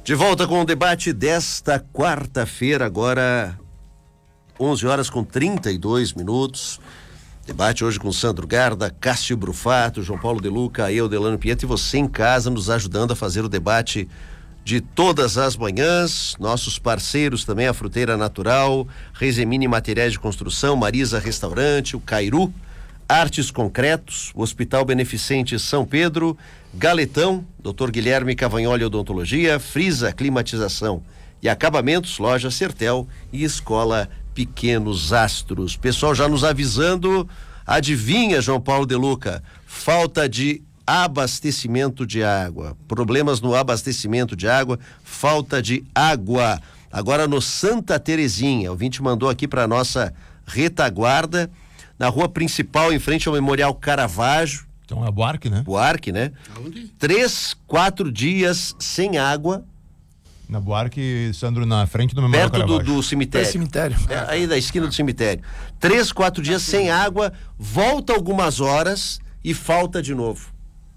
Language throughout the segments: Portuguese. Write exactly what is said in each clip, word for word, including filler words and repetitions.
De volta com o debate desta quarta-feira, agora onze horas com trinta e dois minutos. Debate hoje com Sandro Garda, Cássio Brufato, João Paulo De Luca, eu, Delano Pietro, e você em casa nos ajudando a fazer o debate de todas as manhãs. Nossos parceiros também, a Fruteira Natural, Rezemini Materiais de Construção, Marisa Restaurante, o Cairu, Artes Concretos, o Hospital Beneficente São Pedro, Galetão, doutor Guilherme Cavagnoli Odontologia, Frisa Climatização e Acabamentos, Loja Sertel e Escola Pequenos Astros. Pessoal já nos avisando, adivinha, João Paulo De Luca, falta de abastecimento de água, problemas no abastecimento de água, falta de água. Agora no Santa Terezinha, o ouvinte mandou aqui para nossa retaguarda, na rua principal, em frente ao Memorial Caravaggio. Então é Buarque, né? Buarque, né? Aonde? Três, quatro dias sem água. Na Buarque, Sandro, na frente do Memorial Perto do, Caravaggio. do cemitério. É cemitério. É, aí da esquina do cemitério. Três, quatro dias sem água, volta algumas horas e falta de novo.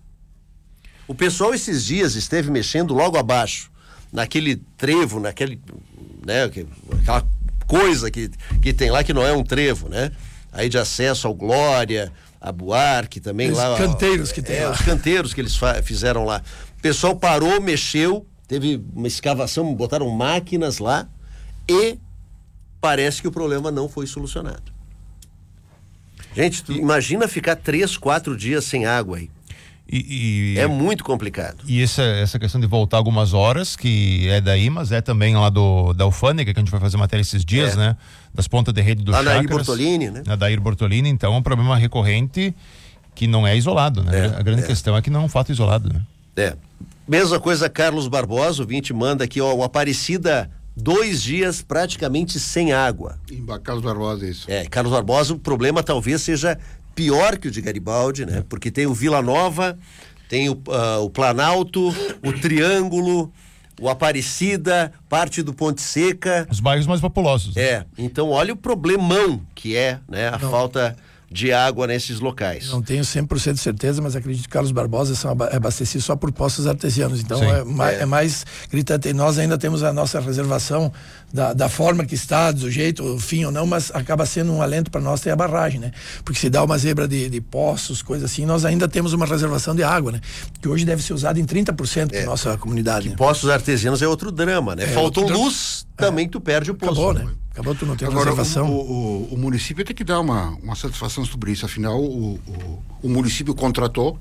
O pessoal esses dias esteve mexendo logo abaixo, naquele trevo, naquele, né, aquela coisa que, que tem lá que não é um trevo, né? Aí de acesso ao Glória, a Buarque também. Os lá. Os canteiros que tem é, lá. Os canteiros que eles fa- fizeram lá. O pessoal parou, mexeu, teve uma escavação, botaram máquinas lá e parece que o problema não foi solucionado. Gente, tu imagina ficar três, quatro dias sem água aí. E, e, É muito complicado. e essa, essa questão de voltar algumas horas, que é daí, mas é também lá do, da Alfândega, que a gente vai fazer matéria esses dias, É. né? Das pontas de rede do Lá na Chácaras. Dair Bortolini, né? Na Dair Bortolini, então é um problema recorrente que não é isolado, né? É, a grande é. questão é que não é um fato isolado, né? É. Mesma coisa, Carlos Barbosa, o vinte manda aqui, ó, o Aparecida, dois dias praticamente sem água. Em Carlos Barbosa, isso. É, Carlos Barbosa, o problema talvez seja pior que o de Garibaldi, né? Porque tem o Vila Nova, tem o, ah, o Planalto, o Triângulo, o Aparecida, parte do Ponte Seca. Os bairros mais populosos. né? É, então olha o problemão que é, né? A Não. falta de água nesses locais. Não tenho cem por cento de certeza, mas acredito que Carlos Barbosa são aba- é abastecidos só por poços artesianos. Então Sim. é, ma- É. é mais gritante. E nós ainda temos a nossa reservação da, da forma que está, do jeito, fim ou não, mas acaba sendo um alento para nós ter a barragem, né? Porque se dá uma zebra de, de poços, coisas assim, nós ainda temos uma reservação de água, né? Que hoje deve ser usada em trinta por cento É. da nossa comunidade. Né? Poços artesianos é outro drama, né? É, Faltou outro drama. luz, também tu perde o poço. Acabou, né? Acabou, tu não tem Agora, reservação. o, o, o município tem que dar uma, uma satisfação sobre isso. Afinal, o, o, o município contratou,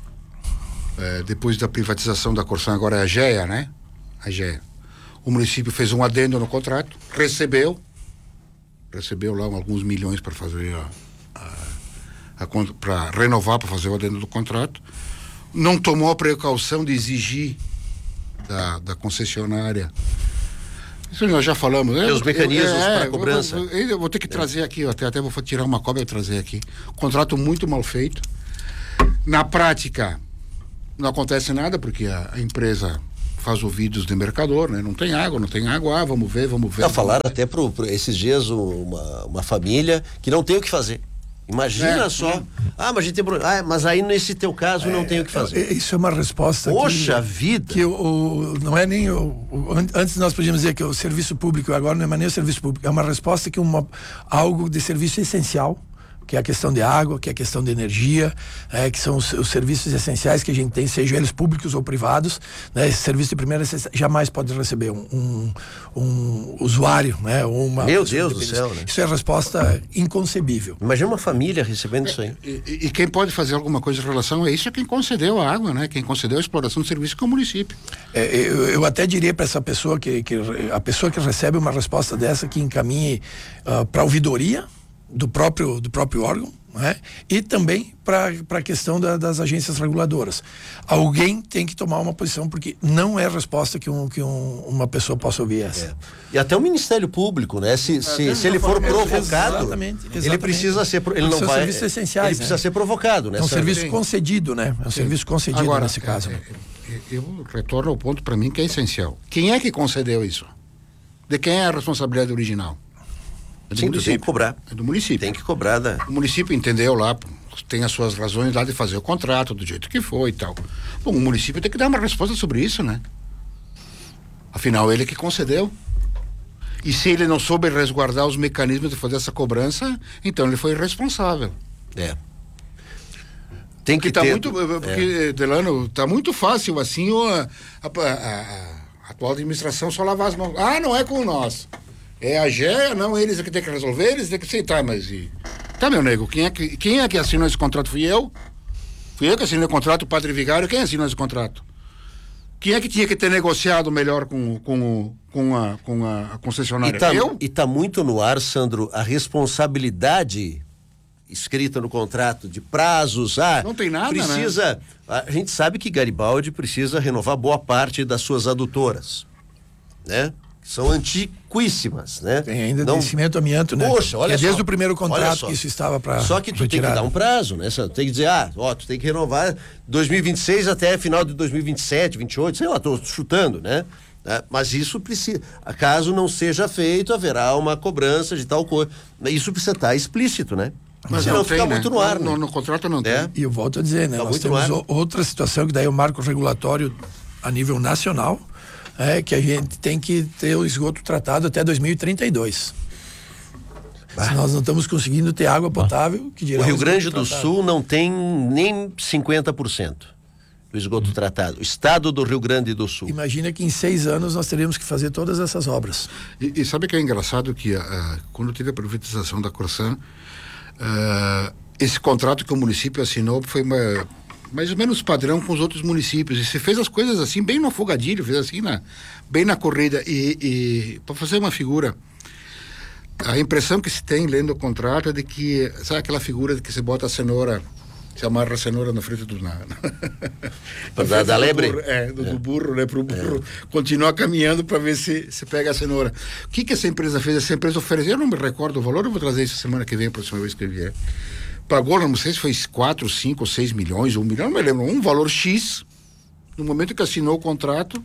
é, depois da privatização da Corsan, agora é a GEA, né? A GEA. O município fez um adendo no contrato, recebeu, recebeu lá alguns milhões para fazer a, a, a para renovar, para fazer o adendo do contrato. Não tomou a precaução de exigir da, da concessionária. Isso nós já falamos. Tem os mecanismos para eu- cobrança. Eu, eu, eu vou ter que trazer aqui, eu até, até vou tirar uma cópia e trazer aqui. Contrato muito mal feito. Na prática, não acontece nada, porque a, a empresa faz ouvidos de mercador, né? Não tem água, não tem água, ah, vamos ver, vamos ver. Já vamos falaram ver. até pro, pro esses dias uma, uma família que não tem o que fazer. Imagina É, só. é. Ah, mas a gente tem problema. Ah, mas aí nesse teu caso não tem o que fazer. É, Isso é uma resposta Poxa que, vida! que o, o- não é nem o, o- an- antes nós podíamos dizer que o serviço público, agora não é mais nem o serviço público, é uma resposta que uma, algo de serviço essencial, que é a questão de água, que é a questão de energia, é, que são os, os serviços essenciais que a gente tem, sejam eles públicos ou privados, né? Esse serviço de primeira necessidade jamais pode receber um, um, um usuário, né? Ou uma Meu pessoa Deus do dependente. céu, né? Isso é a resposta inconcebível. Imagina uma família recebendo isso aí. E, e- e quem pode fazer alguma coisa em relação a isso é quem concedeu a água, né? Quem concedeu a exploração do serviço que é o município. É, eu, eu até diria para essa pessoa que, que a pessoa que recebe uma resposta dessa que encaminhe para a ouvidoria do próprio do próprio órgão, né? E também para a questão da, das agências reguladoras. Alguém tem que tomar uma posição, porque não é a resposta que, um, que um, uma pessoa possa ouvir essa. É. E até o Ministério Público, né? Se, se, se ele for provocado, Exatamente, ele exatamente. precisa ser. pro- Ele não São vai. serviços essenciais, Ele precisa né? ser provocado, né? É um Sandro? serviço Sim. concedido, né? É um serviço concedido Agora, nesse caso. é, né? é, é, eu retorno ao ponto para mim que é essencial. Quem é que concedeu isso? De quem é a responsabilidade original? É do Sim, tu tem município. que cobrar. É do município. Tem que cobrar da. O município entendeu lá, tem as suas razões lá de fazer o contrato do jeito que foi e tal. Bom, o município tem que dar uma resposta sobre isso, né? Afinal, ele que concedeu. E se ele não soube resguardar os mecanismos de fazer essa cobrança, então ele foi irresponsável. É. Tem que Porque tá ter... muito, porque, é. Delano, tá muito fácil assim a, a, a, a atual administração só lavar as mãos. Ah, não é com nós. É a G E A, não, eles é que tem que resolver, eles têm que aceitar, mas e... Tá, meu nego, quem é que, quem é que assinou esse contrato? Fui eu? Fui eu que assinei o contrato, o Padre Vigário, quem assinou esse contrato? Quem é que tinha que ter negociado melhor com, com, com, a, com a concessionária? E tá, eu? E tá muito no ar, Sandro, a responsabilidade escrita no contrato de prazos. Ah, não tem nada, precisa, né? A gente sabe que Garibaldi precisa renovar boa parte das suas adutoras, né? São antiquíssimas, né? Tem ainda não... cimento amianto, né? Poxa, olha é desde só, o primeiro contrato que isso estava para Só que tu tem que dar um prazo, né? Você tem que dizer, ah, ó, tu tem que renovar dois mil e vinte e seis até final de dois mil e vinte e sete, vinte e oito, sei lá, tô chutando, né? É, mas isso precisa, caso não seja feito, haverá uma cobrança de tal coisa. Isso precisa estar explícito, né? Mas senão não fica tem, muito né? no ar, no, né? no contrato não É. tem. E eu volto a dizer, né? Tá Nós muito temos no ar. o- outra situação que daí é o marco regulatório a nível nacional, é que a gente tem que ter o esgoto tratado até dois mil e trinta e dois. Se nós não estamos conseguindo ter água potável, que dirá O Rio esgoto Grande do tratado. Sul não tem nem cinquenta por cento do esgoto tratado. O estado do Rio Grande do Sul. Imagina que em seis anos nós teríamos que fazer todas essas obras. E, e sabe que é engraçado que uh, quando teve a privatização da Corsan, uh, esse contrato que o município assinou foi uma, mais ou menos padrão com os outros municípios. E você fez as coisas assim, bem no afogadilho, fez assim, na, bem na corrida. E, e para fazer uma figura, a impressão que se tem lendo o contrato é de que, sabe aquela figura de que você bota a cenoura, você amarra a cenoura na frente do... Na, na, Da- frente da do lebre? burro, é, do, do burro, né? Pro burro continuar caminhando para ver se, se pega a cenoura. O que que essa empresa fez? Essa empresa ofereceu, eu não me recordo o valor, eu vou trazer isso semana que vem, a próxima vez que eu vier. Pagou, não sei se foi quatro, cinco, seis milhões, um milhão, não me lembro, um valor X. No momento que assinou o contrato,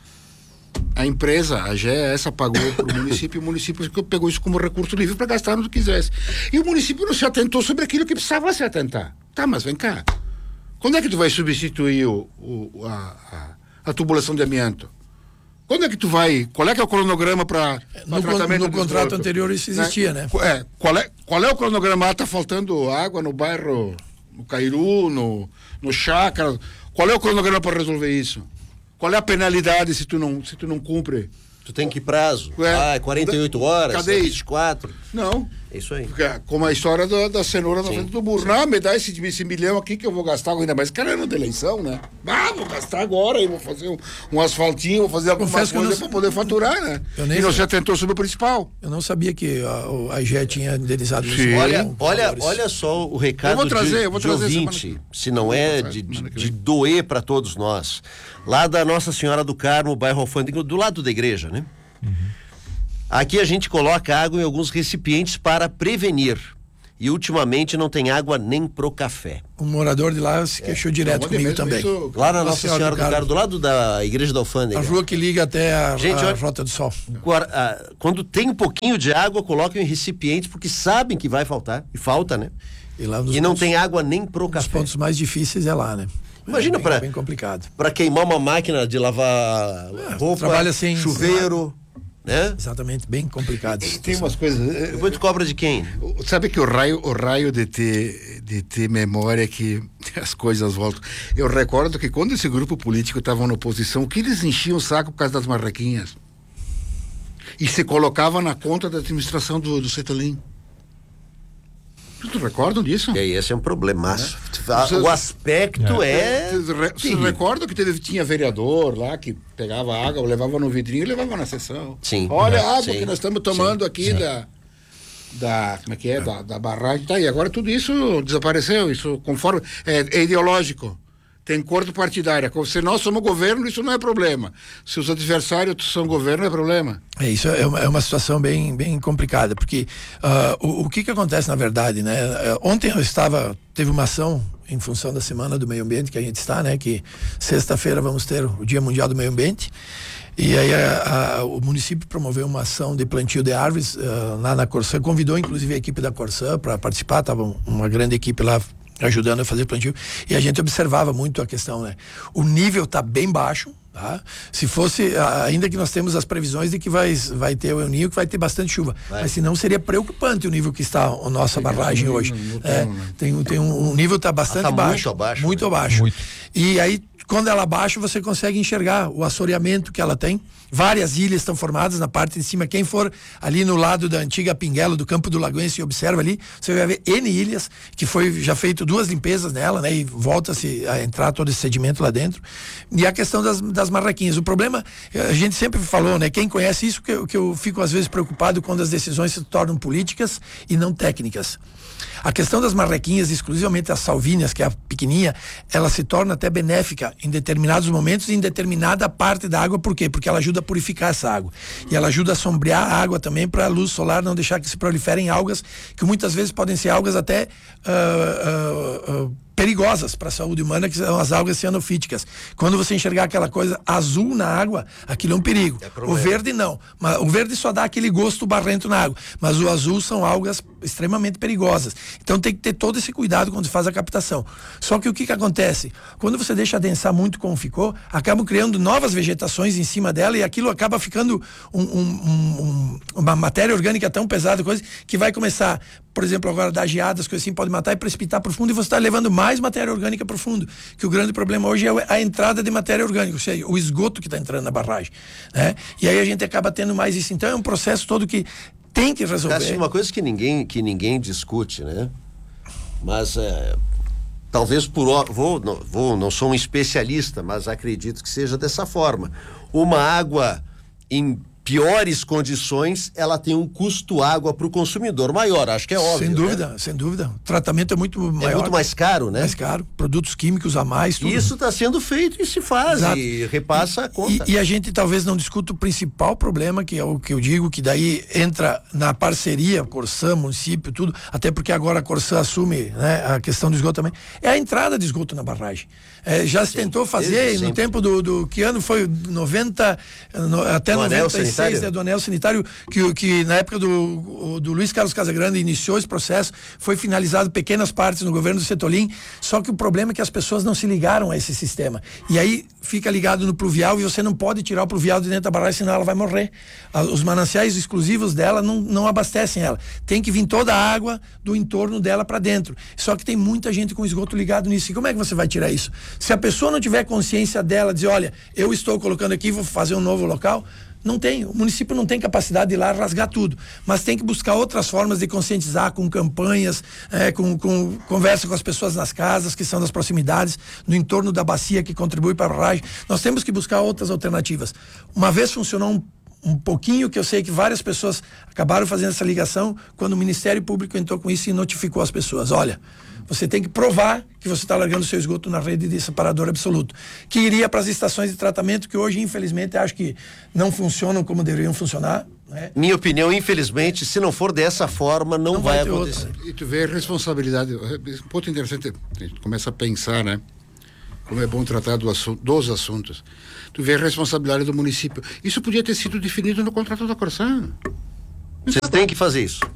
a empresa, a G E A, essa pagou para o município, e o município pegou isso como recurso livre para gastar no que quisesse. E o município não se atentou sobre aquilo que precisava se atentar. Tá, mas vem cá. Quando é que tu vai substituir o, o, a, a, a tubulação de amianto? Quando é que tu vai... Qual é que é o cronograma para No, con- no contrato anterior isso existia, né? É, qual é, qual é o cronograma? Ah, tá faltando água no bairro, no Cairu, no, no Chácara. Qual é o cronograma para resolver isso? Qual é a penalidade se tu não, se tu não cumpre? Tu tem que prazo? É. Ah, é quarenta e oito horas? Cadê é isso? vinte e quatro? Não. É isso aí. Porque, como a história da, da cenoura na Sim, frente do burro. Não, me dá esse, esse milhão aqui que eu vou gastar ainda mais. Cara, ano de eleição, né? Ah, vou gastar agora e vou fazer um, um asfaltinho, vou fazer alguma Confesso que eu coisa não- para poder faturar, né? Eu nem E não sei. se atentou sobre o principal. Eu não sabia que a, o- a I G E tinha indenizado isso. Sim. Olha, com olha, valores. olha só o recado Eu vou trazer, de, eu vou de trazer ouvinte, semana se não Eu é vou de, trazer semana que de vem. doer para todos nós. Lá da Nossa Senhora do Carmo, bairro Alfândega, do lado da igreja, né? Aqui a gente coloca água em alguns recipientes para prevenir. E ultimamente não tem água nem pro café. Um morador de lá se queixou direto Onde comigo mesmo também. isso? Lá na Nossa Senhora do Carmo, do lado da igreja da Alfândega. A rua que liga até a, Gente, a olha- Rota do Sol. Agora, ah, quando tem um pouquinho de água, colocam em recipientes porque sabem que vai faltar. E falta, né? E lá nos E não pontos, tem água nem pro os café. pontos mais difíceis é lá, né? Imagina é bem, pra- é bem complicado. Para queimar uma máquina de lavar roupa, trabalha sem- chuveiro, né? Exatamente, bem complicado. Tem umas coisas. eh, Depois tu cobra de quem? Sabe que o raio, o raio de ter, de ter memória que as coisas voltam. Eu recordo que quando esse grupo político estava na oposição, o que eles enchiam o saco por causa das marrequinhas? E se colocava na conta da administração do, do Cetelin. Tu recordam disso? E aí, esse é um problemaço. Ah, Você- O aspecto é. Vocês re- Vocês recordam que teve, tinha vereador lá que pegava água, levava no vidrinho e levava na sessão? Sim. Olha É, a água sim, que nós estamos tomando sim, aqui da. Da, como é que é? Da, da barragem. Tá, e agora tudo isso desapareceu. Isso conforme. É, é ideológico. Tem cor partidária. Se nós somos governo, isso não é problema. Se os adversários são governo, é problema. É, isso é uma, é uma situação bem, bem complicada, porque ah, o, o que que acontece na verdade, né? Eh, Ontem eu estava, teve uma ação em função da Semana do Meio Ambiente que a gente está, né? Que sexta-feira vamos ter o Dia Mundial do Meio Ambiente. E aí a, a, o município promoveu uma ação de plantio de árvores ah, lá na Corsan, convidou inclusive a equipe da Corsan para participar, estava uma grande equipe lá ajudando a fazer plantio, e a gente observava muito a questão, né? O nível está bem baixo, tá? Se fosse, ainda que nós temos as previsões de que vai, vai ter o El Niño, que vai ter bastante chuva, vai. Mas senão seria preocupante o nível que está a nossa barragem hoje. É, tem, tem um, um nível está bastante ah, tá baixo, muito abaixo, muito né? abaixo. Muito. E aí, quando ela baixa, você consegue enxergar o assoreamento que ela tem. Várias ilhas estão formadas na parte de cima. Quem for ali no lado da antiga Pinguelo, do Campo do Lagoense, e observa ali, você vai ver N ilhas, que foi já feito duas limpezas nela, né? E volta-se a entrar todo esse sedimento lá dentro. E a questão das, das marrequinhas. O problema, a gente sempre falou, né? Quem conhece isso, que eu, que eu fico às vezes preocupado quando as decisões se tornam políticas e não técnicas. A questão das marrequinhas, exclusivamente as salvíneas, que é a pequenininha, ela se torna até benéfica em determinados momentos e em determinada parte da água. Por quê? Porque ela ajuda a purificar essa água. E ela ajuda a sombrear a água também, para a luz solar não deixar que se proliferem algas, que muitas vezes podem ser algas até uh, uh, uh, perigosas para a saúde humana, que são as algas cianofíticas. Quando você enxergar aquela coisa azul na água, aquilo é um perigo. É o verde não. Mas o verde só dá aquele gosto barrento na água. Mas o azul são algas extremamente perigosas. Então tem que ter todo esse cuidado quando se faz a captação. Só que o que que acontece? Quando você deixa adensar muito como ficou, acabam criando novas vegetações em cima dela, e aquilo acaba ficando um, um, um, uma matéria orgânica tão pesada, coisa que vai começar, por exemplo, agora dar geadas, coisas assim, pode matar e precipitar para o fundo, e você está levando mais matéria orgânica para o fundo. Que o grande problema hoje é a entrada de matéria orgânica, ou seja, o esgoto que está entrando na barragem, né? E aí a gente acaba tendo mais isso. Então é um processo todo que tem que resolver. Cássio, uma coisa que ninguém, que ninguém discute, né? Mas é, talvez por vou não, vou não sou um especialista, mas acredito que seja dessa forma. Uma água em piores condições, ela tem um custo água para o consumidor maior, acho que é óbvio. Sem dúvida, né? Sem dúvida. O tratamento é muito maior. É muito mais caro, né? Mais caro, produtos químicos a mais, tudo. Isso está sendo feito e se faz. Exato. E repassa a conta. E, e a gente talvez não discuta o principal problema, que é o que eu digo, que daí entra na parceria, Corsã, município, tudo, até porque agora a Corsã assume, né, a questão do esgoto também, é a entrada de esgoto na barragem. É, já se Sim, tentou fazer no sempre. tempo do, do, que ano foi? noventa, no, até do noventa e seis, né, do anel sanitário, que, que na época do, do Luiz Carlos Casagrande iniciou esse processo, foi finalizado pequenas partes no governo do Setolim, só que o problema é que as pessoas não se ligaram a esse sistema. E aí fica ligado no pluvial, e você não pode tirar o pluvial de dentro da barragem, senão ela vai morrer. Os mananciais exclusivos dela não, não abastecem ela. Tem que vir toda a água do entorno dela para dentro. Só que tem muita gente com esgoto ligado nisso. E como é que você vai tirar isso? Se a pessoa não tiver consciência dela, dizer, olha, eu estou colocando aqui, vou fazer um novo local, não tem, o município não tem capacidade de ir lá rasgar tudo, mas tem que buscar outras formas de conscientizar, com campanhas, é, com, com conversa com as pessoas nas casas, que são das proximidades, no entorno da bacia, que contribui para a barragem. Nós temos que buscar outras alternativas. Uma vez funcionou um um pouquinho, que eu sei que várias pessoas acabaram fazendo essa ligação, quando o Ministério Público entrou com isso e notificou as pessoas, olha, você tem que provar que você está largando o seu esgoto na rede de separador absoluto, que iria para as estações de tratamento, que hoje, infelizmente, acho que não funcionam como deveriam funcionar, né? Minha opinião, infelizmente, se não for dessa forma, não, não vai, vai acontecer. Outra. E tu vê a responsabilidade, um ponto interessante, a gente começa a pensar, né? Como é bom tratar do assunto, dos assuntos. Tu vê a responsabilidade do município. Isso podia ter sido definido no contrato da Corsã. Vocês têm que fazer isso.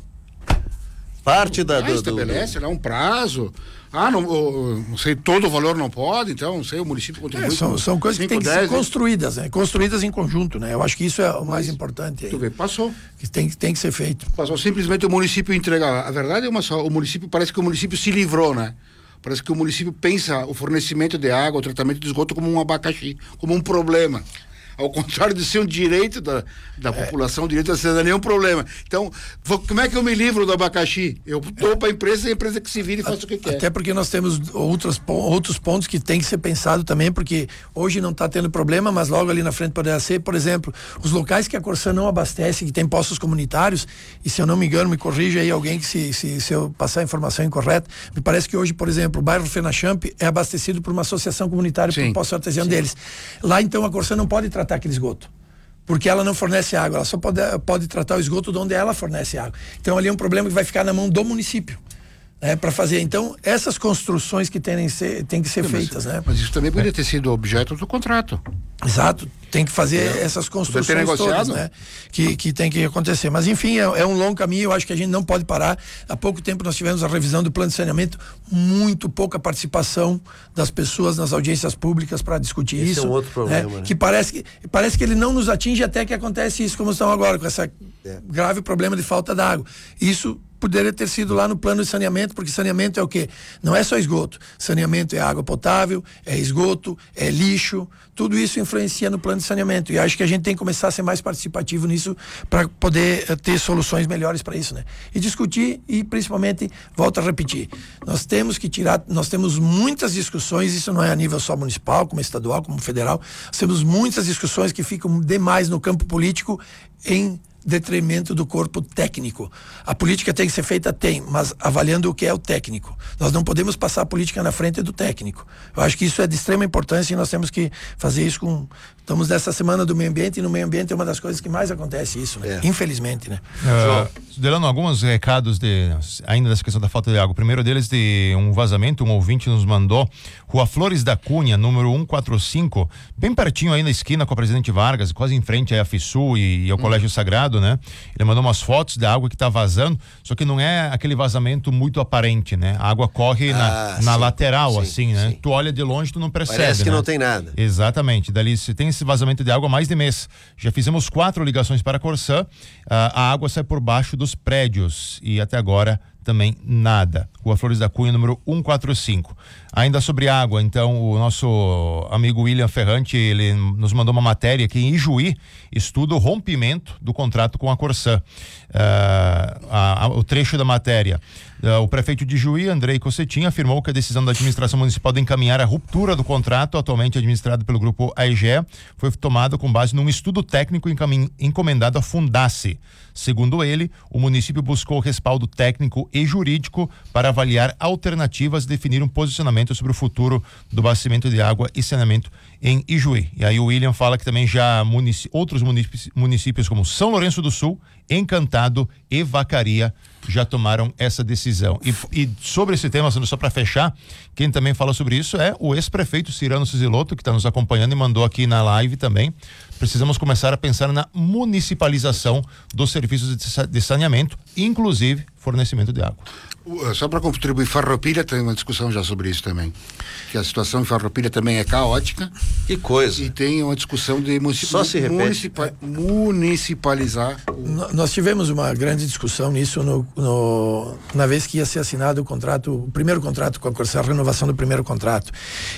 Parte da... Ah, do, estabelece do, do... lá um prazo. Ah, não, não sei, todo o valor não pode, então, não sei, o município contribui. É, são, são coisas cinco, que têm que ser construídas, né? Construídas em conjunto, né? Eu acho que isso é o mais Mas, importante. Aí. Tu vê, passou. Que tem, tem que ser feito. Passou, simplesmente o município entregar. A verdade é uma só, o município, parece que o município se livrou, né? Parece que o município pensa o fornecimento de água, o tratamento de esgoto como um abacaxi, como um problema. Ao contrário de ser um direito da, da é. população, um direito da cidadania é um problema. Então, vou, como é que eu me livro do abacaxi? Eu dou é. para a empresa e a empresa que se vira e faz o que quer. Até porque nós temos outros, outros pontos que tem que ser pensado também, porque hoje não está tendo problema, mas logo ali na frente poderá ser, por exemplo, os locais que a Corsã não abastece, que tem postos comunitários, e se eu não me engano, me corrija aí alguém que se, se, se eu passar a informação incorreta, me parece que hoje, por exemplo, o bairro Fenachamp é abastecido por uma associação comunitária, por um posto artesiano Sim. deles. Lá então a Corsã não pode tratar aquele esgoto, porque ela não fornece água, ela só pode, pode tratar o esgoto de onde ela fornece água. Então ali é um problema que vai ficar na mão do município, né, para fazer. Então essas construções que tem, ser, tem que ser Sim, feitas, mas, né? Mas isso também poderia ter sido objeto do contrato. Exato. tem que fazer é. essas construções todas, né? Que, que tem que acontecer. Mas enfim, é, é um longo caminho, eu acho que a gente não pode parar. Há pouco tempo nós tivemos a revisão do plano de saneamento, muito pouca participação das pessoas nas audiências públicas para discutir Esse isso. é um outro problema, né? né? Que parece que parece que ele não nos atinge até que acontece isso como estão agora, com essa é. grave problema de falta d'água. Isso poderia ter sido lá no plano de saneamento, porque saneamento é o quê? Não é só esgoto. Saneamento é água potável, é esgoto, é lixo, tudo isso influencia no plano de saneamento. E acho que a gente tem que começar a ser mais participativo nisso para poder uh, ter soluções melhores para isso, né? E discutir e principalmente, volto a repetir, nós temos que tirar, nós temos muitas discussões, isso não é a nível só municipal, como estadual, como federal, nós temos muitas discussões que ficam demais no campo político em detrimento do corpo técnico. A política tem que ser feita, tem, mas avaliando o que é o técnico. Nós não podemos passar a política na frente do técnico. Eu acho que isso é de extrema importância e nós temos que fazer isso com... Estamos nessa semana do meio ambiente e no meio ambiente é uma das coisas que mais acontece isso, né? É. Infelizmente, né? Uh, Delano, alguns recados de, ainda dessa questão da falta de água. O primeiro deles de um vazamento, um ouvinte nos mandou, Rua Flores da Cunha, número cento e quarenta e cinco, bem pertinho aí na esquina com a Presidente Vargas, quase em frente à FISU e, e ao hum. Colégio Sagrado, né? Ele mandou umas fotos da água que tá vazando, só que não é aquele vazamento muito aparente, né? A água corre ah, na, na sim, lateral, sim, assim, né? Sim. Tu olha de longe, tu não percebe, parece que né? não tem nada. Exatamente. Dali, se tem esse vazamento de água há mais de mês. Já fizemos quatro ligações para a Corsã, a, a água sai por baixo dos prédios e até agora também nada. Rua Flores da Cunha, número cento e quarenta e cinco. Ainda sobre água, então, o nosso amigo William Ferrante, ele nos mandou uma matéria que em Ijuí estuda o rompimento do contrato com a Corsã. Uh, a, a, o trecho da matéria. Uh, o prefeito de Ijuí, Andrei Cossetin, afirmou que a decisão da administração municipal de encaminhar a ruptura do contrato, atualmente administrado pelo grupo A E G E, foi tomada com base num estudo técnico encamin- encomendado à Fundace. Segundo ele, o município buscou respaldo técnico e jurídico para avaliar alternativas e definir um posicionamento sobre o futuro do abastecimento de água e saneamento em Ijuí. E aí o William fala que também já munici- outros municípios, municípios como São Lourenço do Sul, Encantado e Vacaria já tomaram essa decisão. E, e sobre esse tema, só para fechar, quem também fala sobre isso é o ex-prefeito Cirano Cisilotto, que está nos acompanhando e mandou aqui na live também. Precisamos começar a pensar na municipalização dos serviços de, de saneamento, inclusive fornecimento de água. Só para contribuir, Farroupilha tem uma discussão já sobre isso também, que a situação em Farroupilha também é caótica. Que coisa. E tem uma discussão de municip... Só se municipa... municipalizar. O... Nós tivemos uma grande discussão nisso no, no, na vez que ia ser assinado o contrato, o primeiro contrato com a Corsã, a renovação do primeiro contrato.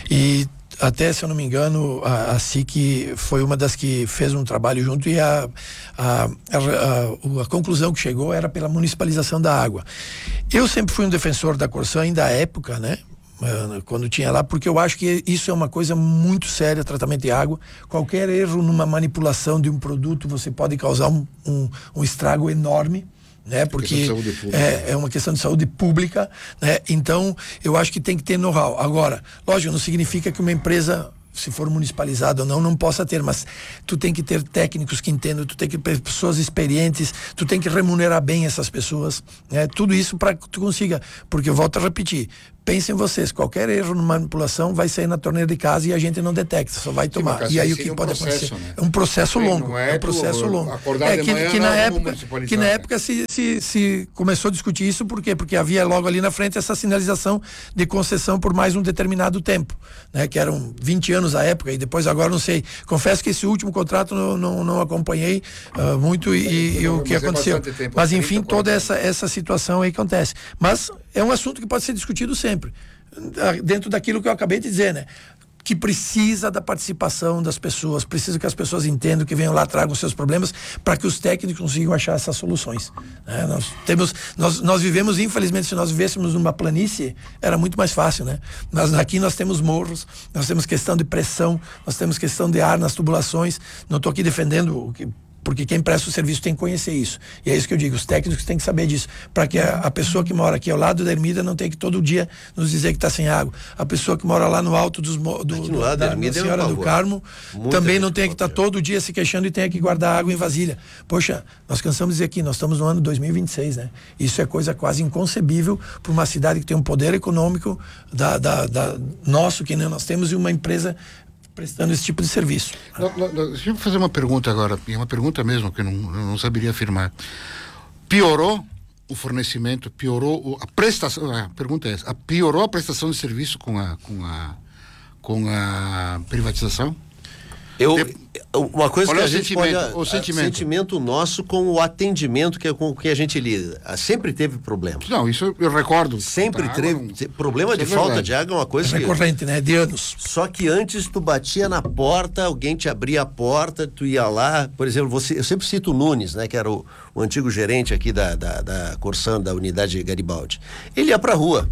E até, se eu não me engano, a, a S I C foi uma das que fez um trabalho junto e a, a, a, a, a conclusão que chegou era pela municipalização da água. Eu sempre fui um defensor da Corsã, ainda à época, né? Quando tinha lá, porque eu acho que isso é uma coisa muito séria, tratamento de água. Qualquer erro numa manipulação de um produto, você pode causar um, um, um estrago enorme, né? Porque é, é uma questão de saúde pública, né? Então eu acho que tem que ter know-how. Agora, lógico, não significa que uma empresa, se for municipalizada ou não, não possa ter, mas tu tem que ter técnicos que entendam, tu tem que ter pessoas experientes, tu tem que remunerar bem essas pessoas, né? Tudo isso para que tu consiga, porque eu volto a repetir, pensem vocês, qualquer erro numa manipulação vai sair na torneira de casa e a gente não detecta, só vai tomar. Sim, e aí o que um pode processo, acontecer? Né? É um processo Sim, longo, é, é um processo longo. É que, manhã, que, na não, época, que na época se, se, se começou a discutir isso, por quê? Porque havia logo ali na frente essa sinalização de concessão por mais um determinado tempo, né? Que eram vinte anos à época e depois agora não sei. Confesso que esse último contrato não, não, não acompanhei uh, muito e, e, e o que aconteceu. Tempo, mas enfim, toda essa, essa situação aí que acontece. Mas é um assunto que pode ser discutido sempre, dentro daquilo que eu acabei de dizer, né? Que precisa da participação das pessoas, precisa que as pessoas entendam, que venham lá, tragam seus problemas, para que os técnicos consigam achar essas soluções, né? Nós temos, nós, nós vivemos, infelizmente, se nós vivêssemos numa planície, era muito mais fácil, né? Nós, aqui nós temos morros, nós temos questão de pressão, nós temos questão de ar nas tubulações. Não estou aqui defendendo o que, porque quem presta o serviço tem que conhecer isso. E é isso que eu digo, os técnicos têm que saber disso, para que a, a pessoa que mora aqui ao lado da ermida não tenha que todo dia nos dizer que está sem água. A pessoa que mora lá no alto dos, do, do, lado da, da, da Senhora do Carmo também não tenha que estar tá todo dia se queixando e tenha que guardar água em vasilha. Poxa, nós cansamos de dizer aqui, nós estamos no ano dois mil e vinte e seis, né? Isso é coisa quase inconcebível para uma cidade que tem um poder econômico da, da, da nosso, que nós temos, e uma empresa prestando esse tipo de serviço. Não, não, não, deixa eu fazer uma pergunta agora, é uma pergunta mesmo que eu não, eu não saberia afirmar. Piorou o fornecimento, piorou a prestação, a pergunta é essa, piorou a prestação de serviço com a, com a, com a privatização? Eu, De... uma coisa Olha que a o gente sentimento, pode, o sentimento. sentimento nosso com o atendimento que é com que a gente lida. Sempre teve problema. Não, isso eu recordo. Sempre Tá, teve não... problema de é falta verdade. de água é uma coisa É que... recorrente, né? De anos. Só que antes tu batia na porta, alguém te abria a porta, tu ia lá, por exemplo, você, eu sempre cito o Nunes, né, que era o, o antigo gerente aqui da, da, da Corsan, da unidade Garibaldi. Ele ia pra rua.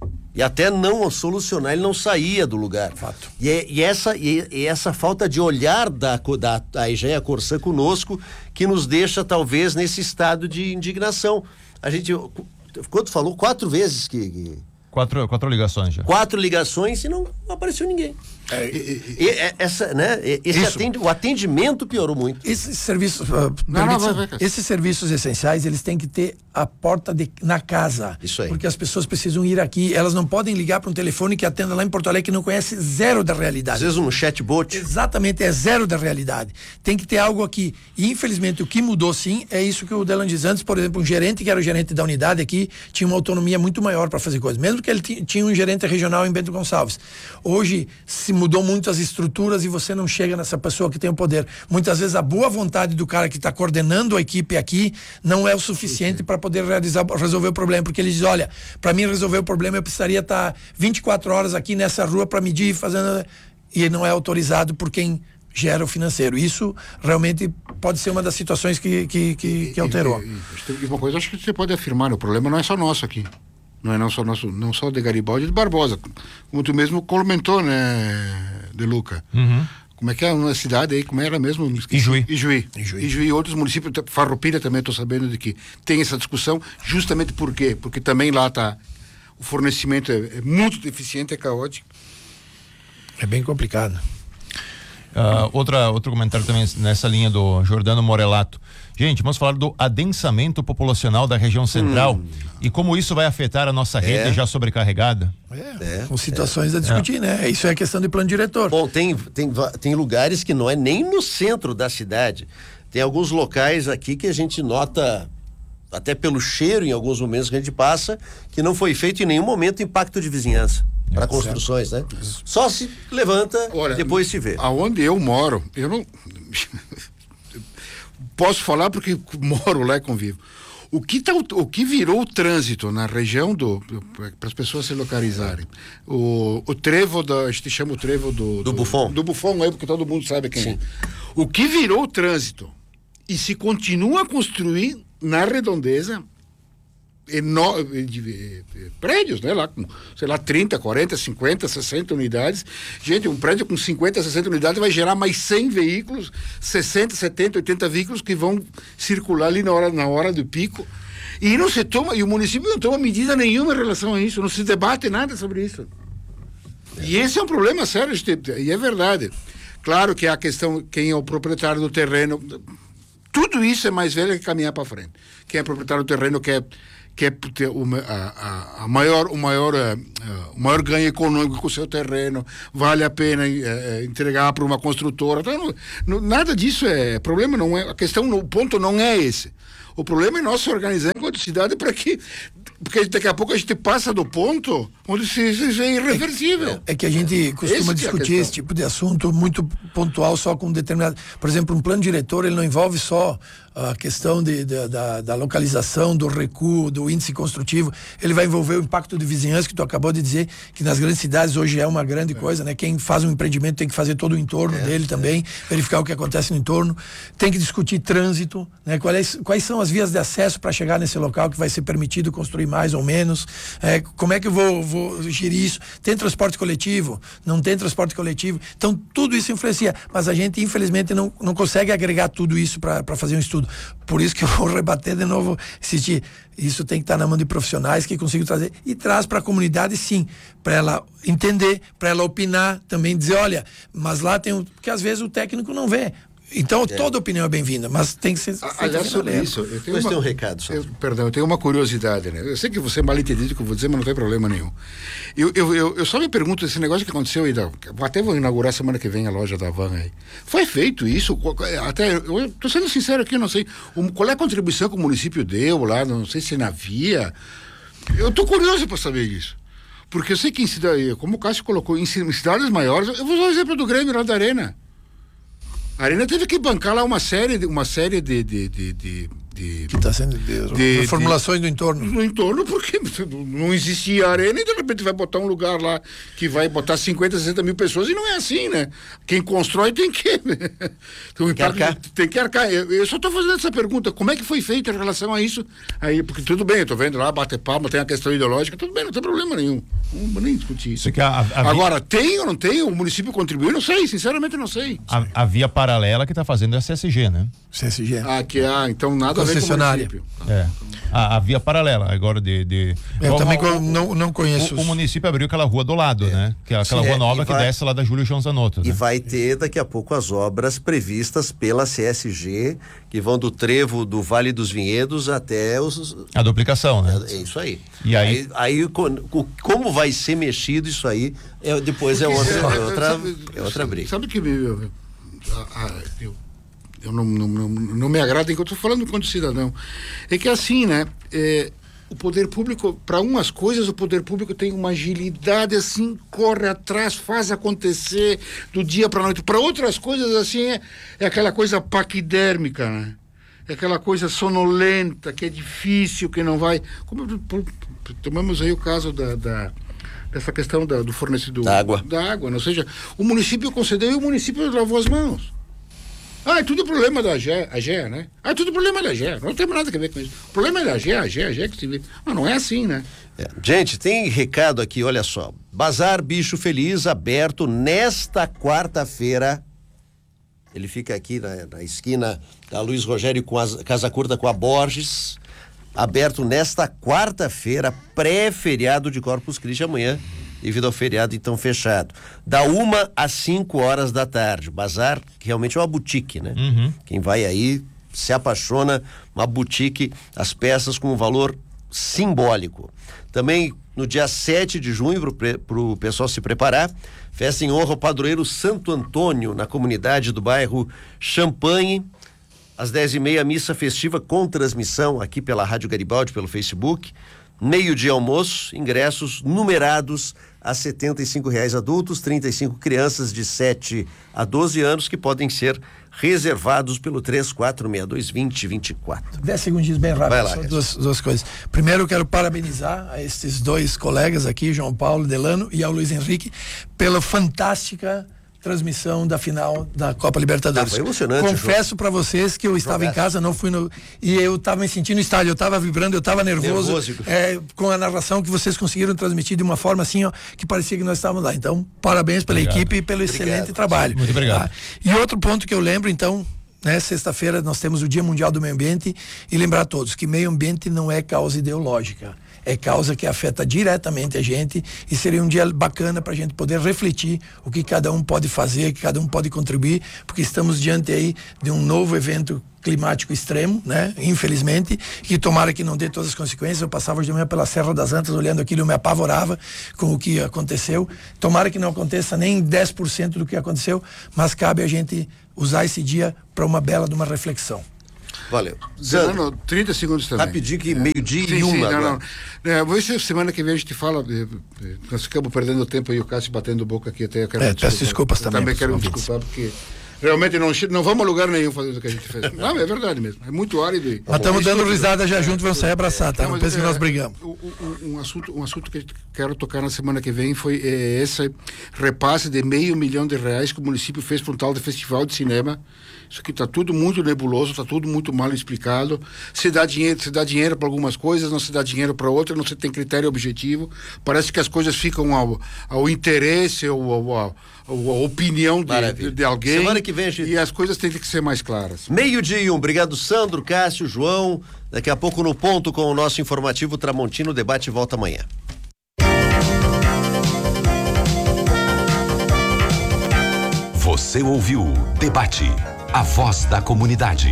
E até não solucionar, ele não saía do lugar. Fato. E, é, e, essa, e, e essa falta de olhar da, da, da Egea Corsan conosco que nos deixa, talvez, nesse estado de indignação. A gente, quando falou, quatro vezes que... que Quatro, quatro ligações já. quatro ligações e não apareceu ninguém. É, e, e, E, e, essa, né, esse atendi, o atendimento piorou muito. Esses serviços, uh, Não, não, vai, vai. esses serviços essenciais, eles têm que ter a porta de, na casa. Isso aí. Porque as pessoas precisam ir aqui, elas não podem ligar para um telefone que atenda lá em Porto Alegre que não conhece zero da realidade. Às vezes um chatbot. Exatamente, é zero da realidade. Tem que ter algo aqui. E infelizmente o que mudou sim é isso que o Delan diz antes, por exemplo, um gerente que era o gerente da unidade aqui tinha uma autonomia muito maior para fazer coisas, mesmo que ele t- tinha um gerente regional em Bento Gonçalves. Hoje se mudou muito as estruturas e você não chega nessa pessoa que tem o poder. Muitas vezes a boa vontade do cara que está coordenando a equipe aqui não é o suficiente para poder realizar, resolver o problema, porque ele diz, olha, para mim resolver o problema eu precisaria estar tá vinte e quatro horas aqui nessa rua para medir, fazendo, e não é autorizado por quem gera o financeiro. Isso realmente pode ser uma das situações que, que, que, que alterou. E, e, e uma coisa acho que você pode afirmar, o problema não é só nosso aqui. Não é não só nosso, não só de Garibaldi e de Barbosa. Como tu mesmo comentou, né, De Luca? Uhum. Como é que é uma cidade aí, como era mesmo? Ijuí. Ijuí. Ijuí. Ijuí e outros municípios, Farroupilha também estou sabendo de que tem essa discussão, justamente por quê? Porque também lá tá, o fornecimento é, é muito deficiente, é caótico. É bem complicado. Uh, outra, outro comentário também nessa linha do Jordano Morelato. Gente, vamos falar do adensamento populacional da região central hum. e como isso vai afetar a nossa rede é. já sobrecarregada. É, é, com situações é. a discutir, é. né? Isso é questão de plano diretor. Bom, tem, tem, tem lugares que não é nem no centro da cidade. Tem alguns locais aqui que a gente nota, até pelo cheiro em alguns momentos que a gente passa, que não foi feito em nenhum momento impacto de vizinhança. Para é, construções, certo. né? Só se levanta, Olha, depois se vê. Aonde eu moro, eu não posso falar porque moro lá e convivo. O que, tá, o que virou o trânsito na região do, para as pessoas se localizarem, o, o trevo da, a gente chama o trevo do, do, do Buffon, do Buffon é porque todo mundo sabe quem Sim. é. O que virou o trânsito e se continua a construir na redondeza Eno, de, de, de, prédios, né, lá com, sei lá, trinta, quarenta, cinquenta, sessenta unidades. Gente, um prédio com cinquenta, sessenta unidades vai gerar mais cem veículos, sessenta, setenta, oitenta veículos que vão circular ali na hora, na hora do pico. E não se toma, e o município não toma medida nenhuma em relação a isso, não se debate nada sobre isso. É. E esse é um problema sério, e é verdade. Claro que a questão, quem é o proprietário do terreno, tudo isso é mais velho que caminhar para frente. Quem é proprietário do terreno quer quer ter uma, a, a maior, o, maior, uh, o maior ganho econômico com o seu terreno, vale a pena uh, entregar para uma construtora. Então, não, não, nada disso é problema, não é, a questão, o ponto não é esse. O problema é nós se organizar enquanto cidade para que, porque daqui a pouco a gente passa do ponto onde isso é irreversível. É, é que a gente costuma esse discutir é esse tipo de assunto muito pontual só com determinado, por exemplo, um plano diretor, ele não envolve só a questão de, de, da, da localização, do recuo, do índice construtivo, ele vai envolver o impacto de vizinhança, que tu acabou de dizer, que nas grandes cidades hoje é uma grande é. coisa, né? Quem faz um empreendimento tem que fazer todo o entorno é, dele é. também, verificar o que acontece no entorno, tem que discutir trânsito, né? Quais, quais são as vias de acesso para chegar nesse local que vai ser permitido construir mais ou menos, é, como é que eu vou, vou gerir isso? Tem transporte coletivo? Não tem transporte coletivo? Então tudo isso influencia, mas a gente infelizmente não, não consegue agregar tudo isso para fazer um estudo. Por isso que eu vou rebater de novo, insistir, isso tem que estar na mão de profissionais que consigam trazer, e traz para a comunidade sim, para ela entender, para ela opinar, também dizer, olha, mas lá tem um, porque às vezes o técnico não vê. Então, é. toda opinião é bem-vinda, mas tem que ser. Aliás, sobre isso, eu tenho, uma, tem um recado só. Eu, perdão, eu tenho uma curiosidade, né? Eu sei que você é mal entendido o que eu vou dizer, mas não tem problema nenhum. Eu, eu, eu, eu só me pergunto esse negócio que aconteceu aí, da, até vou inaugurar semana que vem a loja da Van aí. Foi feito isso? Até, eu estou sendo sincero aqui, eu não sei. Um, qual é a contribuição que o município deu lá, não sei se na via. Eu estou curioso para saber isso. Porque eu sei que em cidade, como o Cássio colocou, em cidades maiores, eu vou usar o exemplo do Grêmio lá da Arena. A Arena teve que bancar lá uma série de, uma série de, de, de, de, de que está sendo de, de, de formulações do entorno. No entorno, porque não existia Arena e de repente vai botar um lugar lá que vai botar cinquenta, sessenta mil pessoas e não é assim, né? Quem constrói tem que então, que arcar. Tem que arcar. Eu, eu só estou fazendo essa pergunta, como é que foi feito em relação a isso? Aí, porque tudo bem, eu estou vendo lá, bater palma, tem a questão ideológica, tudo bem, não tem problema nenhum. Não vou nem discutir isso. isso a, a, Agora, tem ou não tem? O município contribuiu? Não sei, sinceramente não sei. A, a via paralela que está fazendo é a C S G, né? C S G. Ah, que ah, então nada a ver com o município. É. A, a via paralela agora de... de... Eu Bom, também o, não, não conheço. O, o município abriu aquela rua do lado, é. né? Que é aquela Sim, rua nova é, que vai, desce lá da Júlio João Zanotto. E né? vai ter daqui a pouco as obras previstas pela C S G, que vão do trevo do Vale dos Vinhedos até os... A duplicação, né? É, é isso aí. E aí? Aí, aí como vai ser mexido isso aí, é, depois é outra, é outra, sabe, é outra briga. Sabe que eu, eu, eu não, não, não, não me agrada enquanto eu estou falando enquanto cidadão. É que assim, né? É, o poder público, para umas coisas, o poder público tem uma agilidade assim, corre atrás, faz acontecer do dia para noite. Para outras coisas, assim, é, é aquela coisa paquidérmica, né? É aquela coisa sonolenta, que é difícil, que não vai. Como tomamos aí o caso da, da dessa questão da, do fornecedor da água. Da água, ou seja, o município concedeu e o município lavou as mãos. Ah, é tudo problema da A G E, a G E, né? Ah, é tudo problema da A G E, não tem nada a ver com isso. O problema é da A G E, a A G E, a G E que se vê. Mas não é assim, né? É. Gente, tem recado aqui, olha só. Bazar Bicho Feliz aberto nesta quarta-feira. Ele fica aqui na, na esquina da Luiz Rogério com a Casa Curta com a Borges. Aberto nesta quarta-feira, pré-feriado de Corpus Christi amanhã, devido ao feriado então fechado. Da uma às cinco horas da tarde. Bazar, que realmente é uma boutique, né? Uhum. Quem vai aí se apaixona, uma boutique, as peças com um valor simbólico. Também no dia sete de junho, para o pessoal se preparar, festa em honra ao padroeiro Santo Antônio, na comunidade do bairro Champanhe. Às dez e meia, missa festiva com transmissão aqui pela Rádio Garibaldi, pelo Facebook. Meio-dia almoço, ingressos numerados a setenta e cinco reais adultos, trinta e cinco crianças de sete a doze anos, que podem ser reservados pelo três quatro seis dois, vinte, vinte e quatro. Dez segundinhos bem rápido, lá, só duas, duas coisas. Primeiro, eu quero parabenizar a estes dois colegas aqui, João Paulo Delano e ao Luiz Henrique, pela fantástica transmissão da final da Copa Libertadores. Ah, foi emocionante. Confesso para vocês que eu estava Jogaço. em casa, não fui no... E eu estava me sentindo no estádio, eu estava vibrando, eu estava nervoso, nervoso. É, com a narração que vocês conseguiram transmitir de uma forma assim, ó, que parecia que nós estávamos lá. Então, parabéns pela obrigado. equipe e pelo obrigado. excelente trabalho. Muito obrigado. Tá? E outro ponto que eu lembro, então, né, sexta-feira nós temos o Dia Mundial do Meio Ambiente, e lembrar a todos que meio ambiente não é causa ideológica. É causa que afeta diretamente a gente, e seria um dia bacana para a gente poder refletir o que cada um pode fazer, que cada um pode contribuir, porque estamos diante aí de um novo evento climático extremo, né? Infelizmente, e tomara que não dê todas as consequências. Eu passava de manhã pela Serra das Antas olhando aquilo, eu me apavorava com o que aconteceu. Tomara que não aconteça nem dez por cento do que aconteceu, mas cabe a gente usar esse dia para uma bela de uma reflexão. Valeu. Zano, trinta segundos também. Rapidinho, que meio-dia sim, e uma. Sim, não, agora. não. É, vou ser semana que vem a gente fala. Nós ficamos perdendo tempo aí, o Cássio batendo boca aqui até. Eu quero é, peço desculpas também. Também quero me desculpar, porque realmente não, não vamos a lugar nenhum fazendo o que a gente fez. Não, é verdade mesmo. É muito árido. E... Mas estamos dando risada já junto, vamos sair abraçar, tá? Não, não pensa é, que nós brigamos. Um, um, assunto, um assunto que eu quero tocar na semana que vem foi é, esse repasse de meio milhão de reais que o município fez para um tal de festival de cinema. Isso aqui está tudo muito nebuloso, está tudo muito mal explicado. Se dá dinheiro, se dá dinheiro para algumas coisas, não se dá dinheiro para outras, não se tem critério objetivo. Parece que as coisas ficam ao, ao interesse, ao, ao, ao, à opinião de, de alguém. Semana que vem a gente... E as coisas têm que ser mais claras. Meio-dia e um. Obrigado, Sandro, Cássio, João. Daqui a pouco no ponto com o nosso informativo Tramontino. O debate volta amanhã. Você ouviu Debate. a voz da comunidade.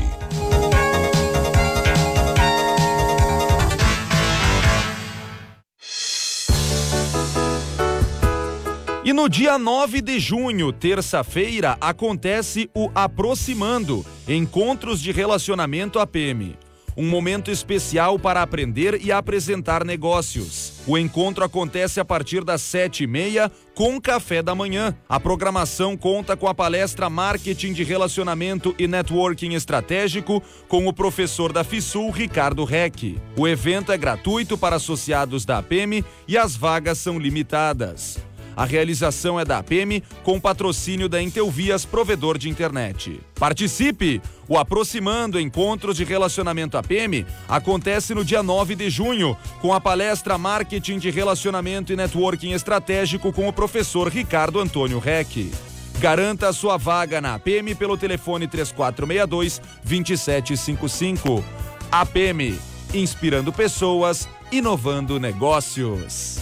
E no dia nove de junho, terça-feira, acontece o Aproximando, Encontros de Relacionamento A P M. Um momento especial para aprender e apresentar negócios. O encontro acontece a partir das sete e meia, com café da manhã. A programação conta com a palestra Marketing de Relacionamento e Networking Estratégico com o professor da FISUL, Ricardo Reck. O evento é gratuito para associados da A P M e as vagas são limitadas. A realização é da A P M com patrocínio da Intelvias, provedor de internet. Participe! O Aproximando Encontros de Relacionamento A P M acontece no dia nove de junho, com a palestra Marketing de Relacionamento e Networking Estratégico com o professor Ricardo Antônio Reck. Garanta a sua vaga na A P M pelo telefone três quatro seis dois, dois sete cinco cinco. A P M, inspirando pessoas, inovando negócios.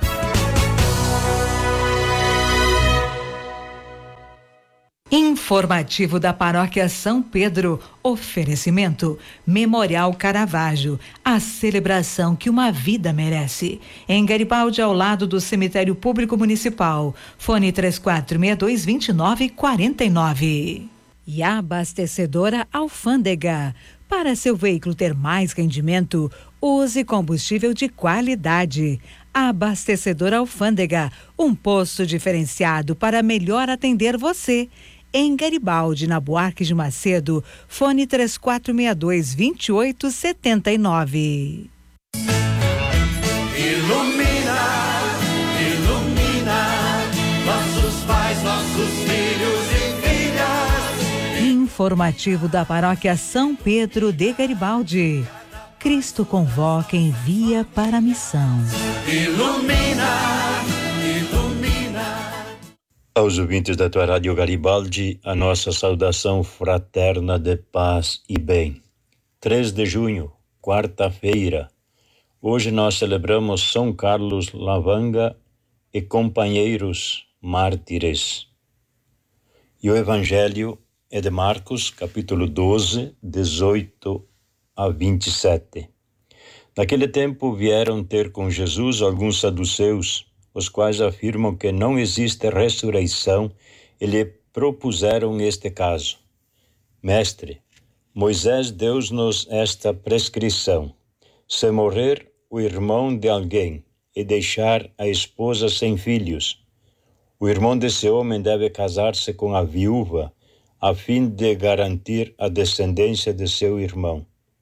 Informativo da Paróquia São Pedro. Oferecimento Memorial Caravaggio, a celebração que uma vida merece. Em Garibaldi, ao lado do Cemitério Público Municipal. Fone três quatro seis dois, dois nove quatro nove. E a abastecedora Alfândega. Para seu veículo ter mais rendimento, use combustível de qualidade. A abastecedora Alfândega, um posto diferenciado para melhor atender você. Em Garibaldi, na Buarque de Macedo, fone três quatro seis dois, dois oito sete nove. Ilumina, ilumina, nossos pais, nossos filhos e filhas. Informativo da Paróquia São Pedro de Garibaldi. Cristo convoca e envia para a missão. Ilumina, ilumina. Aos ouvintes da tua Rádio Garibaldi, a nossa saudação fraterna de paz e bem. três de junho, quarta-feira. Hoje nós celebramos São Carlos Lavanga e companheiros mártires. E o Evangelho é de Marcos, capítulo doze, dezoito a vinte e sete. Naquele tempo vieram ter com Jesus alguns saduceus, os quais afirmam que não existe ressurreição, e lhe propuseram este caso. Mestre, Moisés deu-nos esta prescrição: se morrer o irmão de alguém e deixar a esposa sem filhos, o irmão desse homem deve casar-se com a viúva, a fim de garantir a descendência de seu irmão.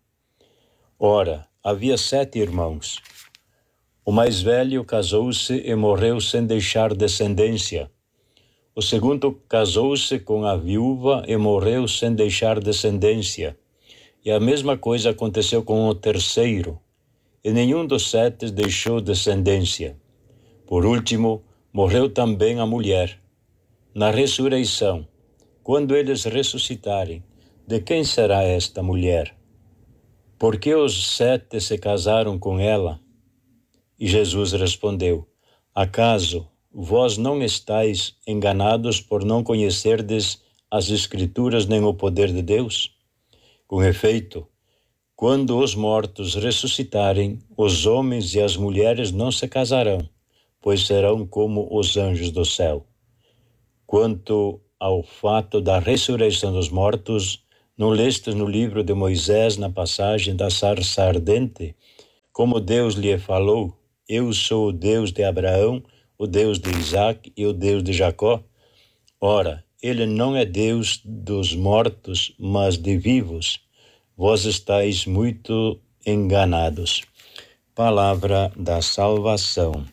Ora, havia sete irmãos. O mais velho casou-se e morreu sem deixar descendência. O segundo casou-se com a viúva e morreu sem deixar descendência. E a mesma coisa aconteceu com o terceiro. E nenhum dos sete deixou descendência. Por último, morreu também a mulher. Na ressurreição, quando eles ressuscitarem, de quem será esta mulher? Porque os sete se casaram com ela? E Jesus respondeu: acaso vós não estáis enganados por não conhecerdes as Escrituras nem o poder de Deus? Com efeito, quando os mortos ressuscitarem, os homens e as mulheres não se casarão, pois serão como os anjos do céu. Quanto ao fato da ressurreição dos mortos, não lestes no livro de Moisés, na passagem da sarça ardente, como Deus lhe falou: eu sou o Deus de Abraão, o Deus de Isaac e o Deus de Jacó? Ora, ele não é Deus dos mortos, mas de vivos. Vós estáis muito enganados. Palavra da salvação.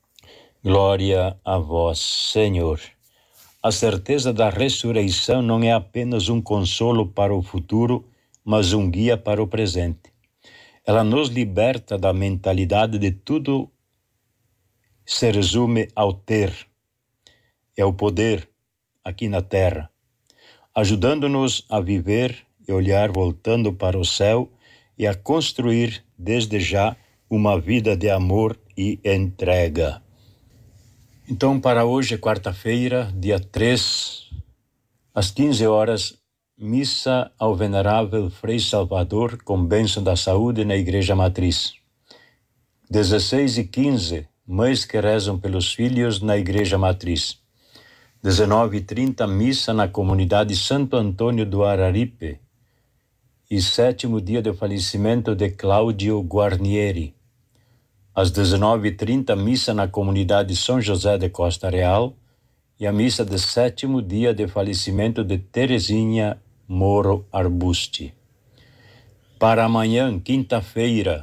Glória a vós, Senhor. A certeza da ressurreição não é apenas um consolo para o futuro, mas um guia para o presente. Ela nos liberta da mentalidade de tudo se resume ao ter. É o poder aqui na terra, ajudando-nos a viver e olhar voltando para o céu e a construir desde já uma vida de amor e entrega. Então, para hoje, quarta-feira, dia três, às quinze horas, missa ao venerável Frei Salvador com bênção da saúde na Igreja Matriz. dezesseis e quinze, mães que rezam pelos filhos na Igreja Matriz. dezenove e trinta, missa na comunidade Santo Antônio do Araripe. E sétimo dia do falecimento de Cláudio Guarnieri. Às dezenove e trinta, missa na comunidade São José de Costa Real e a missa de sétimo dia de falecimento de Terezinha Moro Arbusti. Para amanhã, quinta-feira,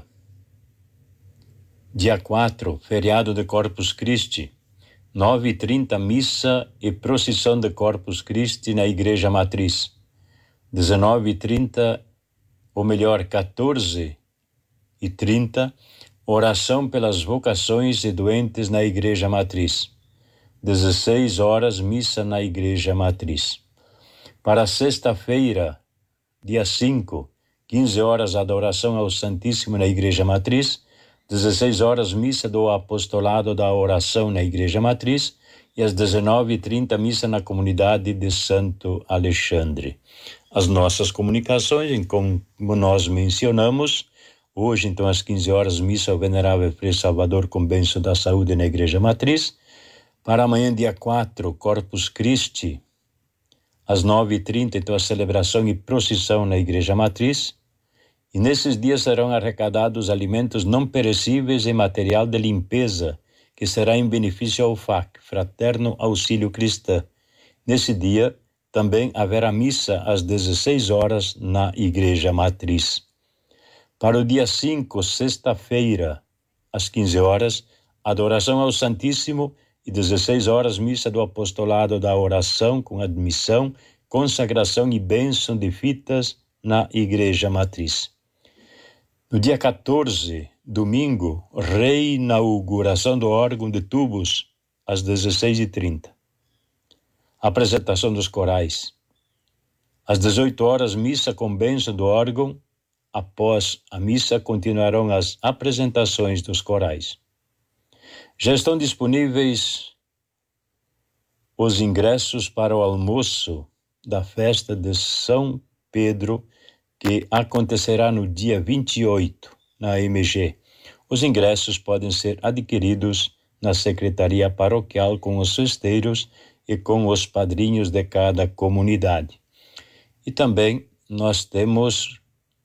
dia quatro, feriado de Corpus Christi, nove e trinta, missa e procissão de Corpus Christi na Igreja Matriz. dezenove e trinta, ou melhor, quatorze e trinta, oração pelas vocações e doentes na Igreja Matriz. dezesseis horas, missa na Igreja Matriz. Para sexta-feira, dia cinco, quinze horas, adoração ao Santíssimo na Igreja Matriz. dezesseis horas, missa do apostolado da oração na Igreja Matriz. E às dezenove e trinta, missa na comunidade de Santo Alexandre. As nossas comunicações, como nós mencionamos, hoje, então, às quinze horas, missa ao venerável Frei Salvador com bênção da saúde na Igreja Matriz. Para amanhã, dia quatro, Corpus Christi, às nove e trinta, então, a celebração e procissão na Igreja Matriz. E nesses dias serão arrecadados alimentos não perecíveis e material de limpeza, que será em benefício ao F A C, Fraterno Auxílio Cristã. Nesse dia, também haverá missa às dezesseis horas na Igreja Matriz. Para o dia cinco, sexta-feira, às quinze horas, adoração ao Santíssimo e dezesseis horas, missa do apostolado da oração com admissão, consagração e bênção de fitas na Igreja Matriz. No dia quatorze, domingo, reinauguração do órgão de tubos, às dezesseis e trinta. Apresentação dos corais. Às dezoito horas, missa com bênção do órgão. Após a missa, continuarão as apresentações dos corais. Já estão disponíveis os ingressos para o almoço da festa de São Pedro, que acontecerá no dia vinte e oito, na M G. Os ingressos podem ser adquiridos na Secretaria Paroquial com os festeiros e com os padrinhos de cada comunidade. E também nós temos,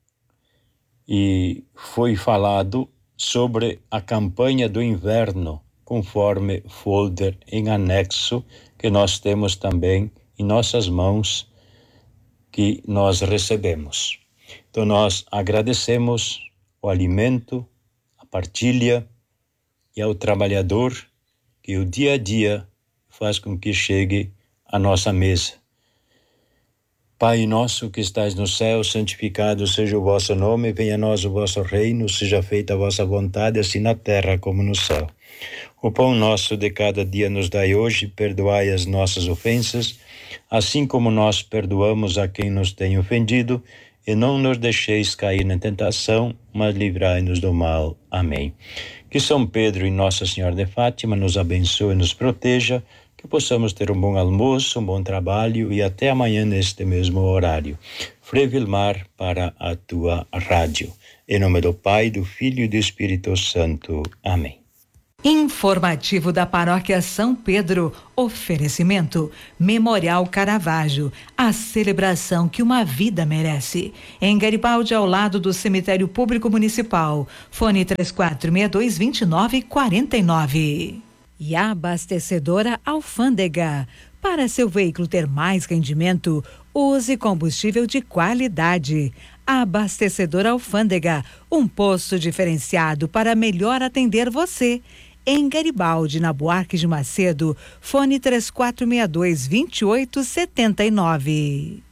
e foi falado sobre a campanha do inverno, conforme folder em anexo, que nós temos também em nossas mãos, que nós recebemos. Então nós agradecemos o alimento, a partilha e ao trabalhador que o dia a dia faz com que chegue à nossa mesa. Pai nosso que estais no céu, santificado seja o vosso nome, venha a nós o vosso reino, seja feita a vossa vontade, assim na terra como no céu. O pão nosso de cada dia nos dai hoje, perdoai as nossas ofensas, assim como nós perdoamos a quem nos tem ofendido, e não nos deixeis cair na tentação, mas livrai-nos do mal. Amém. Que São Pedro e Nossa Senhora de Fátima nos abençoe e nos proteja, que possamos ter um bom almoço, um bom trabalho e até amanhã neste mesmo horário. Frei Vilmar para a tua rádio. Em nome do Pai, do Filho e do Espírito Santo. Amém. Informativo da Paróquia São Pedro. Oferecimento Memorial Caravaggio, a celebração que uma vida merece. Em Garibaldi, ao lado do Cemitério Público Municipal. Fone três quatro seis dois, dois nove quatro nove. E a abastecedora Alfândega. Para seu veículo ter mais rendimento, use combustível de qualidade. A abastecedora Alfândega, um posto diferenciado para melhor atender você. Em Garibaldi, na Buarque de Macedo, fone três quatro seis dois, dois oito sete nove.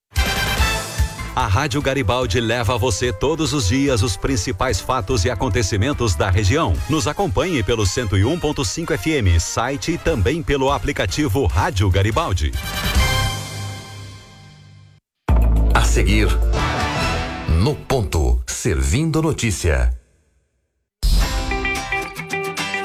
A Rádio Garibaldi leva a você todos os dias os principais fatos e acontecimentos da região. Nos acompanhe pelo cento e um ponto cinco F M, site e também pelo aplicativo Rádio Garibaldi. A seguir, no ponto, servindo notícia.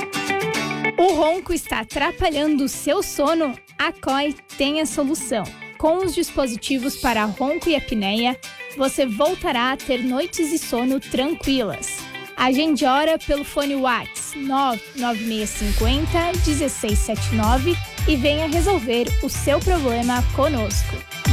O ronco está atrapalhando o seu sono? A C O I tem a solução. com os dispositivos para ronco e apneia, você voltará a ter noites de sono tranquilas. Agende hora pelo fone WhatsApp nove nove seis cinco zero um seis sete nove e venha resolver o seu problema conosco.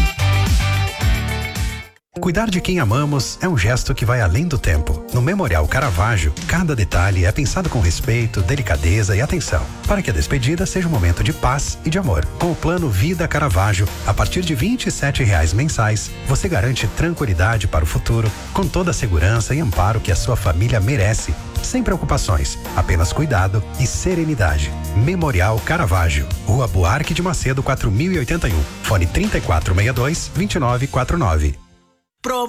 Cuidar de quem amamos é um gesto que vai além do tempo. No Memorial Caravaggio, cada detalhe é pensado com respeito, delicadeza e atenção, para que a despedida seja um momento de paz e de amor. Com o plano Vida Caravaggio, a partir de vinte e sete reais mensais, você garante tranquilidade para o futuro, com toda a segurança e amparo que a sua família merece. Sem preocupações, apenas cuidado e serenidade. Memorial Caravaggio, Rua Buarque de Macedo, quatro mil e oitenta e um. Fone trinta e quatro sessenta e dois, vinte e nove quarenta e nove.